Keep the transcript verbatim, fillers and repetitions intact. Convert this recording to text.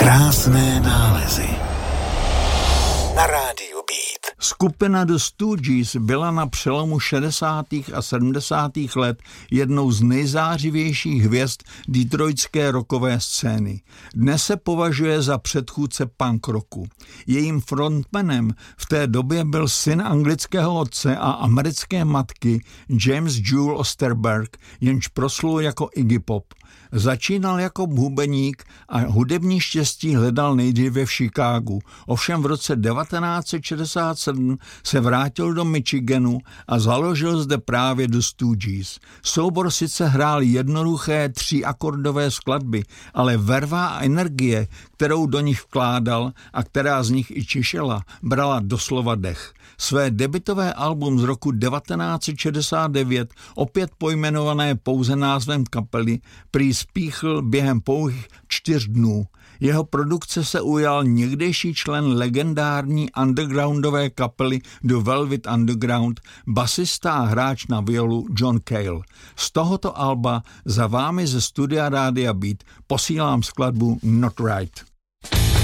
Krásné nálezy na rádiu Beat. Skupina The Stooges byla na přelomu šedesátých a sedmdesátých let jednou z nejzářivějších hvězd detroitské rockové scény. Dnes se považuje za předchůdce punk rocku. Jejím frontmanem v té době byl syn anglického otce a americké matky James Jewel Osterberg, jenž proslul jako Iggy Pop. Začínal jako bubeník a hudební štěstí hledal nejdříve v Chicagu. Ovšem v roce devatenáct set šedesát sedm se vrátil do Michiganu a založil zde právě The Stooges. Soubor sice hrál jednoduché tříakordové skladby, ale verva a energie, kterou do nich vkládal a která z nich i čišela, brala doslova dech. Své debutové album z roku devatenáct set šedesát devět, opět pojmenované pouze názvem kapely, prý spíchl během pouhých čtyř dnů. Jeho produkce se ujal někdejší člen legendární undergroundové kapely The Velvet Underground, basista a hráč na violu John Cale. Z tohoto alba za vámi ze studia Rádia Beat posílám skladbu Not Right.